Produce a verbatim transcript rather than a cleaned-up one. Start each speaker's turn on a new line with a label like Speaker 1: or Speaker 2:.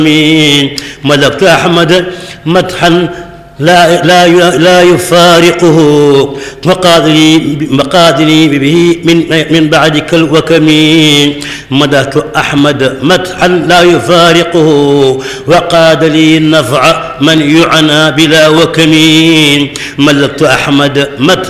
Speaker 1: ملكت أحمد مدحا لا لا لا يفارقه مقادري مقادري به من من بعدك الوكم. مدحت أحمد مدحا لا يفارقه وقاد لي النفع من يعنى بلا وكم. ملكت أحمد مدحا